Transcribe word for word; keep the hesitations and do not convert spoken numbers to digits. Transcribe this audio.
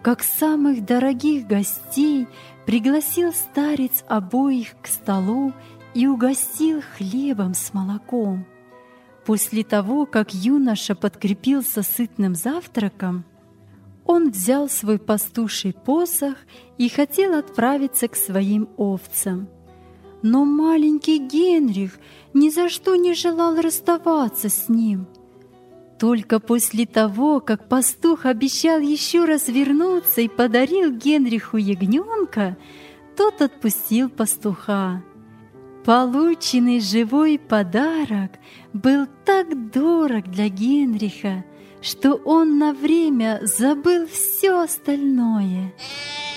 как самых дорогих гостей пригласил старец обоих к столу и угостил хлебом с молоком. После того, как юноша подкрепился сытным завтраком, он взял свой пастуший посох и хотел отправиться к своим овцам. Но маленький Генрих ни за что не желал расставаться с ним. Только после того, как пастух обещал еще раз вернуться и подарил Генриху ягненка, тот отпустил пастуха. Полученный живой подарок был так дорог для Генриха, что он на время забыл все остальное.